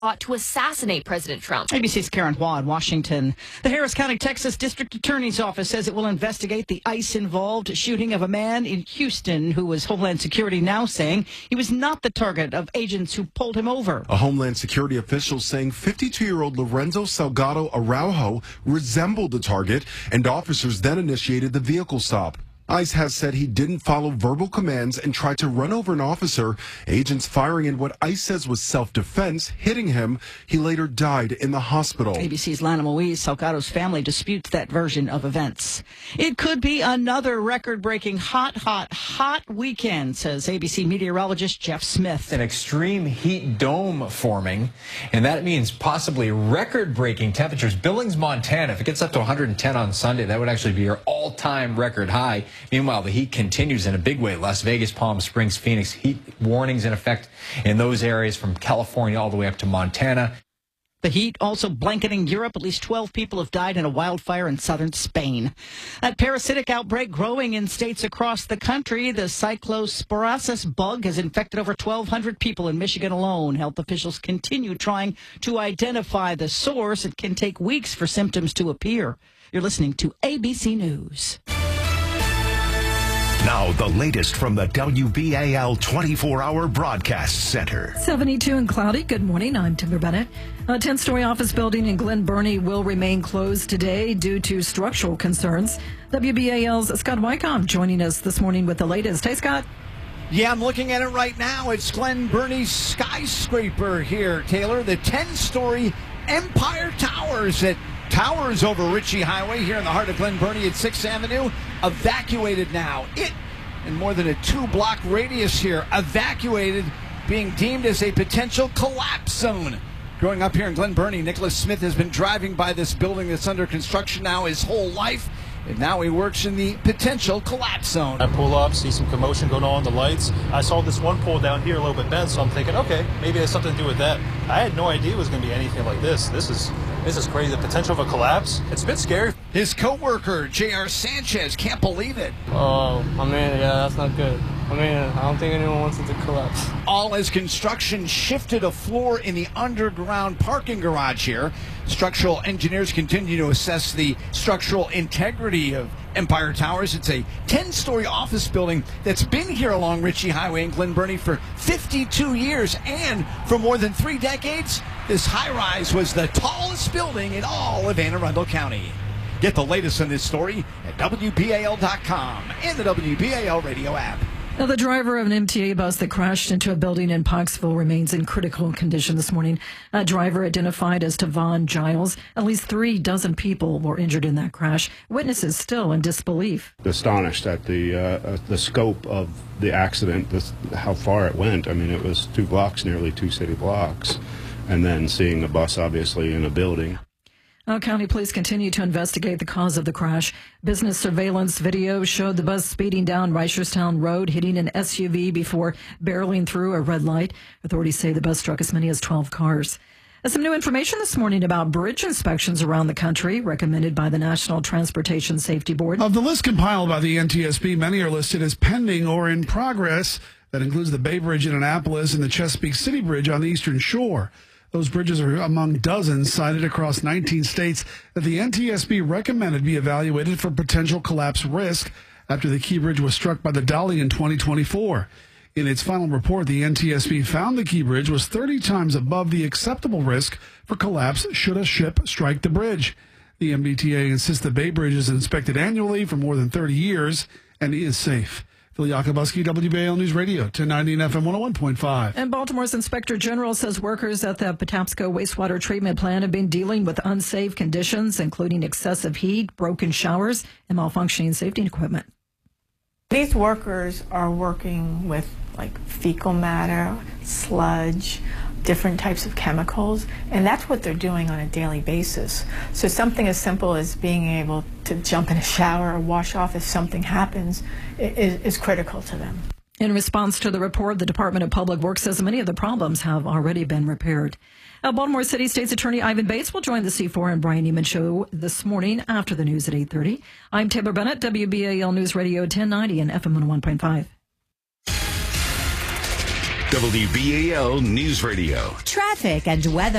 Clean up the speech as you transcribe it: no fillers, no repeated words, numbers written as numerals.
to assassinate President Trump. ABC's Karen Hua in Washington. The Harris County, Texas District Attorney's Office says it will investigate the ICE-involved shooting of a man in Houston who was Homeland Security now saying he was not the target of agents who pulled him over. A Homeland Security official saying 52-year-old Lorenzo Salgado Araujo resembled the target, and officers then initiated the vehicle stop. ICE has said he didn't follow verbal commands and tried to run over an officer. Agents firing in what ICE says was self-defense, hitting him. He later died in the hospital. ABC's Lana Moise. Salgado's family disputes that version of events. It could be another record-breaking hot weekend, says ABC meteorologist Jeff Smith. An extreme heat dome forming, and that means possibly record-breaking temperatures. Billings, Montana, if it gets up to 110 on Sunday, that would actually be your all-time record high. Meanwhile, the heat continues in a big way. Las Vegas, Palm Springs, Phoenix, heat warnings in effect in those areas from California all the way up to Montana. The heat also blanketing Europe. At least 12 people have died in a wildfire in southern Spain. That parasitic outbreak growing in states across the country. The cyclosporasis bug has infected over 1,200 people in Michigan alone. Health officials continue trying to identify the source. It can take weeks for symptoms to appear. You're listening to ABC News. Now, the latest from the WBAL 24-hour broadcast center. 72 and cloudy. Good morning. I'm Timber Bennett. A 10-story office building in Glen Burnie will remain closed today due to structural concerns. WBAL's Scott Wycombe joining us this morning with the latest. Hey, Scott. Yeah, I'm looking at it right now. It's Glen Burnie's skyscraper here, Taylor. The 10-story Empire Towers that towers over Ritchie Highway here in the heart of Glen Burnie at 6th Avenue, evacuated now. It, in more than a 2-block radius here, evacuated, being deemed as a potential collapse zone. Growing up here in Glen Burnie, Nicholas Smith has been driving by this building that's under construction now his whole life, and now he works in the potential collapse zone. I pull up, see some commotion going on, the lights. I saw this one pole down here a little bit bent, so I'm thinking, okay, maybe it has something to do with that. I had no idea it was going to be anything like this. This is crazy. The potential of a collapse. It's a bit scary. His co-worker, J.R. Sanchez, can't believe it. Oh, I mean, yeah, that's not good. I mean, I don't think anyone wants it to collapse. All as construction shifted a floor in the underground parking garage here. Structural engineers continue to assess the structural integrity of Empire Towers. It's a 10-story office building that's been here along Ritchie Highway in Glen Burnie for 52 years. And for more than 3 decades, this high-rise was the tallest building in all of Anne Arundel County. Get the latest on this story at WBAL.com and the WBAL radio app. Now, the driver of an MTA bus that crashed into a building in Pikesville remains in critical condition this morning. A driver identified as Tavon Giles. At least 36 people were injured in that crash. Witnesses still in disbelief. Astonished at the scope of the accident, how far it went. I mean, it was 2 blocks, nearly 2 city blocks, and then seeing a bus obviously in a building. County police continue to investigate the cause of the crash. Business surveillance video showed the bus speeding down Reisterstown Road, hitting an SUV before barreling through a red light. Authorities say the bus struck as many as 12 cars. Some new information this morning about bridge inspections around the country, recommended by the National Transportation Safety Board. Of the list compiled by the NTSB, many are listed as pending or in progress. That includes the Bay Bridge in Annapolis and the Chesapeake City Bridge on the Eastern Shore. Those bridges are among dozens cited across 19 states that the NTSB recommended be evaluated for potential collapse risk after the Key Bridge was struck by the Dolly in 2024. In its final report, the NTSB found the Key Bridge was 30 times above the acceptable risk for collapse should a ship strike the bridge. The MBTA insists the Bay Bridge is inspected annually for more than 30 years and is safe. Phil Yakubuski, WBAL News Radio, 1090 and FM 101.5. And Baltimore's Inspector General says workers at the Patapsco wastewater treatment plant have been dealing with unsafe conditions, including excessive heat, broken showers, and malfunctioning safety equipment. These workers are working with fecal matter, sludge, different types of chemicals, and that's what they're doing on a daily basis. So something as simple as being able to jump in a shower or wash off if something happens is critical to them. In response to the report, the Department of Public Works says many of the problems have already been repaired. Baltimore City State's Attorney Ivan Bates will join the C4 and Brian Neiman show this morning after the news at 8:30. I'm Taylor Bennett, WBAL News Radio 1090 and FM 101.5. WBAL News Radio. Traffic and weather.